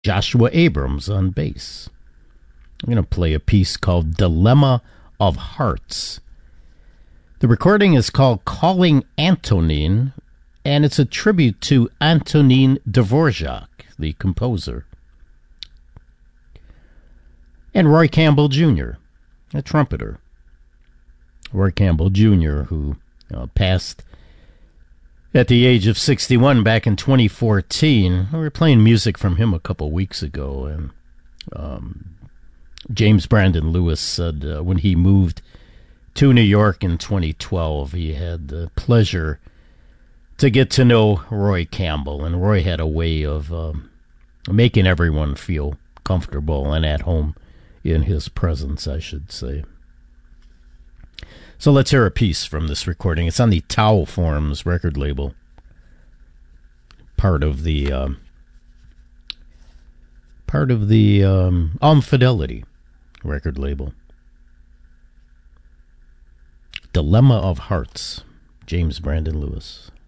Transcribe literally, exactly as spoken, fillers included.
Joshua Abrams on bass. I'm going to play a piece called Dilemma of Hearts. The recording is called Calling Antonine, and it's a tribute to Antonin Dvorak, the composer. And Roy Campbell Junior, a trumpeter. Roy Campbell Junior, who uh, passed at the age of sixty-one back in twenty fourteen. We were playing music from him a couple weeks ago, and um, James Brandon Lewis said uh, when he moved to New York in twenty twelve, he had the pleasure to get to know Roy Campbell, and Roy had a way of um, making everyone feel comfortable and at home in his presence, I should say. So let's hear a piece from this recording. It's on the Tau Forms record label, part of the um, part of the um, Um Fidelity record label. Dilemma of Hearts, James Brandon Lewis.